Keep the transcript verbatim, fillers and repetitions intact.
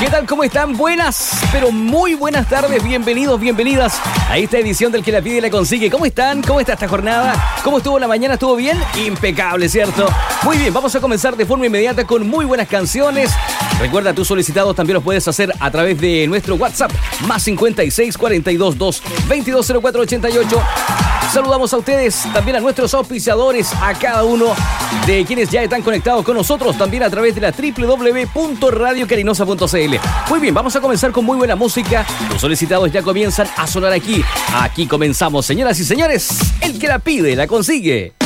¿Qué tal? ¿Cómo están? Buenas, pero muy buenas tardes. Bienvenidos, bienvenidas a esta edición del Que la Pide y la Consigue. ¿Cómo están? ¿Cómo está esta jornada? ¿Cómo estuvo la mañana? ¿Estuvo bien? Impecable, ¿cierto? Muy bien, vamos a comenzar de forma inmediata con muy buenas canciones. Recuerda, tus solicitados también los puedes hacer a través de nuestro WhatsApp, más cincuenta y seis, cuarenta y dos, dos, veintidós, cero cuatro, ochenta y ocho. Saludamos a ustedes, también a nuestros auspiciadores, a cada uno de quienes ya están conectados con nosotros, también a través de la doble u doble u doble u punto radio carinosa punto c l. Muy bien, vamos a comenzar con muy buena música. Los solicitados ya comienzan a sonar aquí. Aquí comenzamos, señoras y señores. El que la pide, la consigue.